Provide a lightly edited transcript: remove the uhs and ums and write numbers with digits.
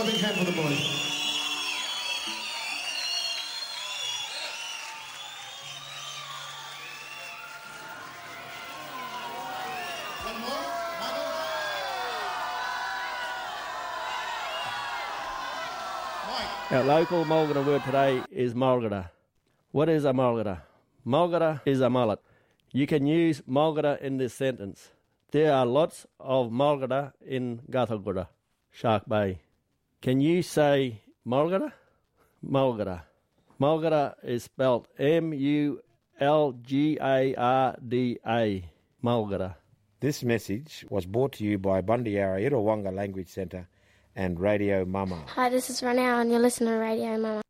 big hand for the boys. Our local Mulgara word today is Mulgara. What is a Mulgara? Mulgara is a mullet. You can use Mulgara in this sentence. There are lots of Mulgara in Gathalgura, Shark Bay. Can you say Mulgara? Mulgara. Mulgara is spelt M-U-L-G-A-R-D-A. Mulgara. This message was brought to you by Bundyara Irrawonga Language Centre and Radio Mama. Hi, this is Ranau and you're listening to Radio Mama.